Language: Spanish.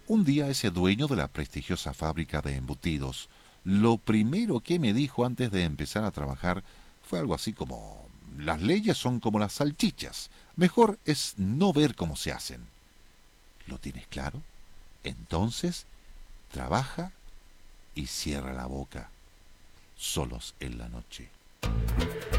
Un día ese dueño de la prestigiosa fábrica de embutidos, lo primero que me dijo antes de empezar a trabajar fue algo así como, las leyes son como las salchichas, mejor es no ver cómo se hacen. ¿Lo tienes claro? Entonces, trabaja y cierra la boca, solos en la noche.